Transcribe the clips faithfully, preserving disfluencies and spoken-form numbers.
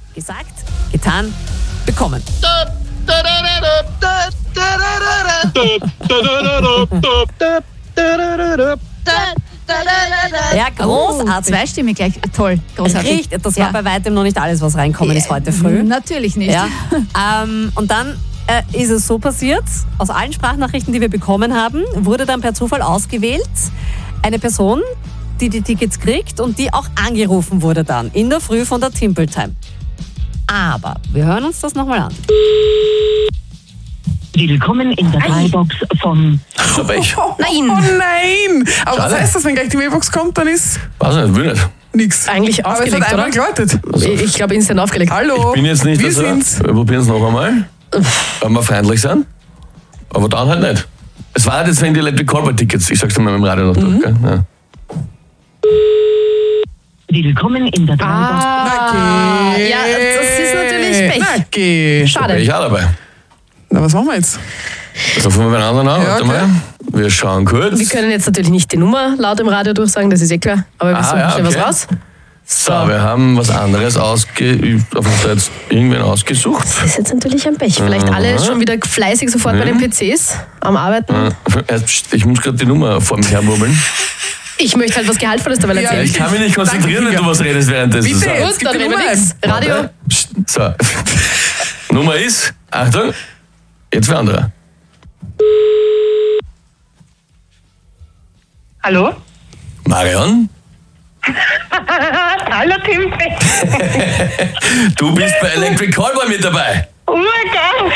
Gesagt, getan, bekommen. Ja, großartig. Oh, zweistimmig gleich. Toll, großartig. Richtig, das war Ja. bei weitem noch nicht alles, was reinkommen ist heute früh. Natürlich nicht. Ja. ähm, und dann äh, ist es so passiert, aus allen Sprachnachrichten, die wir bekommen haben, wurde dann per Zufall ausgewählt eine Person, die die Tickets kriegt und die auch angerufen wurde dann in der Früh von der Timple Time. Aber wir hören uns das nochmal an. Willkommen in der Mailbox von... Aber ich Nein. Oh nein! Aber Schade. was heißt das, wenn gleich die Mailbox kommt, dann ist weiß nicht, will nicht. nichts. Eigentlich Aber es aufgelegt, hat einmal oder? geläutet. Ich, ich glaube, instant aufgelegt. Hallo, Bin jetzt nicht, wir also, sind's. wir probieren es noch einmal. Wenn wir freundlich sind. Aber dann halt nicht. Es war halt jetzt wegen die Electric Callboy Tickets. Ich sag's dir mal im Radio noch durch, gell? Ja. Willkommen in der Mailbox. Ah, geh. ja, das ist natürlich Pech. Na geh. Bin Schade. ich auch dabei. Na, was machen wir jetzt? Das rufen wir bei den anderen an. Ja, Warte okay. mal. Wir schauen kurz. Wir können jetzt natürlich nicht die Nummer laut im Radio durchsagen, das ist eh klar. Aber wir Ah, suchen ja, schnell okay. was raus. So, wir haben was anderes ausgeübt. Auf uns da jetzt irgendwen ausgesucht. Das ist jetzt natürlich ein Pech. Vielleicht alle schon wieder fleißig sofort bei den P Cs am Arbeiten. Äh, Ich muss gerade die Nummer vor mir hermurmeln. Ich möchte halt was Gehaltvolles dabei Ja, erzählen. Ich kann mich nicht konzentrieren, Danke, wenn du was redest währenddessen. Bitte, So. jetzt Gut, gib dann die reden wir Nummer nichts. ein. Radio. Warte. Psst. So. Nummer ist, Achtung, jetzt wer anderer. Hallo? Marion, Hallo Tim. du bist bei Electric Callboy mit dabei. Urgeil.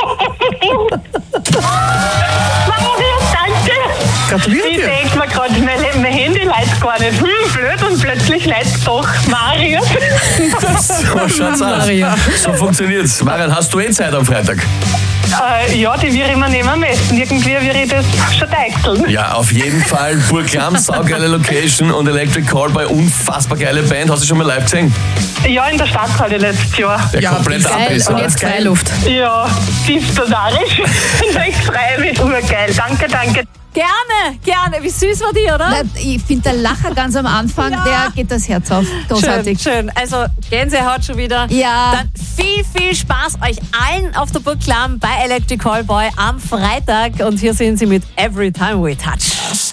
Maria, danke. Gratuliere Ich dir. denke mir gerade, mein, mein Handy leitet gar nicht. Hm, blöd, und plötzlich leitet doch Maria. So schaut's aus. So funktioniert's. Marion, hast du eh Zeit am Freitag? Äh, ja, die wir immer nehmen am besten. Irgendwie würde ich das schon deichseln. Ja, auf jeden Fall. Burglam, saugeile Location und Electric Callboy, unfassbar geile Band. Hast du schon mal live gesehen? Ja, in der Stadthalle letztes Jahr. Der Ja, komplett geil. Geil, Abriss. und jetzt geil. Freiluft. Ja, disziplinarisch. Ich freue mich. Urgeil. Danke, danke. Gerne, gerne. Wie süß war die, oder? Na, ich finde, der Lacher ganz am Anfang, Ja. der geht das Herz auf. Großartig. Schön, schön. Also Gänsehaut schon wieder. Ja. Dann viel, viel Spaß euch allen auf der Burg Klamm bei Electric Callboy am Freitag. Und hier sind sie mit Every Time We Touch.